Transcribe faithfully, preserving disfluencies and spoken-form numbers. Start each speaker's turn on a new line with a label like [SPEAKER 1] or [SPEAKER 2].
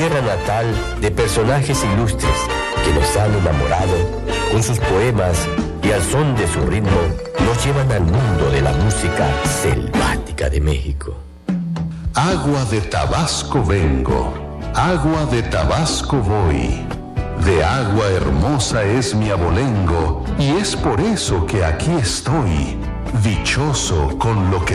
[SPEAKER 1] tierra natal de personajes ilustres que nos han enamorado con sus poemas y al son de su ritmo nos llevan al mundo de la música selvática de México.
[SPEAKER 2] Agua de Tabasco vengo, agua de Tabasco voy. De agua hermosa es mi abolengo, y es por eso que aquí estoy, dichoso con lo que